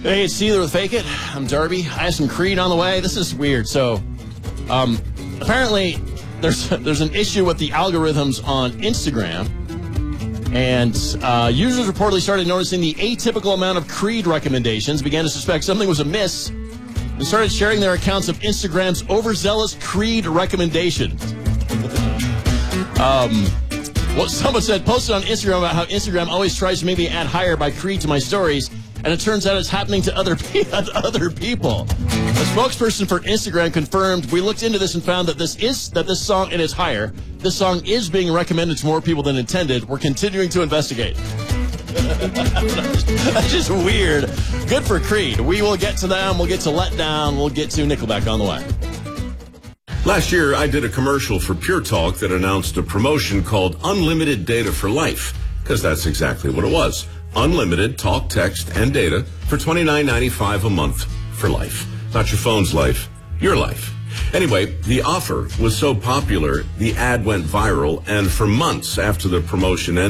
Hey, it's Sealer with Fake It. I'm Darby. I have some Creed on the way. This is weird. So, apparently, there's an issue with the algorithms on Instagram, and users reportedly started noticing the atypical amount of Creed recommendations, began to suspect something was amiss, and started sharing their accounts of Instagram's overzealous Creed recommendations. What someone said, posted on Instagram about how Instagram always tries to make me add Higher by Creed to my stories, and it turns out it's happening to other people. A spokesperson for Instagram confirmed, we looked into this and found that this song, and it's Higher, this song is being recommended to more people than intended. We're continuing to investigate. That's just weird. Good for Creed. We will get to them. We'll get to Let Down. We'll get to Nickelback on the way. Last year, I did a commercial for Pure Talk that announced a promotion called Unlimited Data for Life, because that's exactly what it was. Unlimited talk, text, and data for $29.95 a month for life. Not your phone's life, your life. Anyway, the offer was so popular, the ad went viral, and for months after the promotion ended,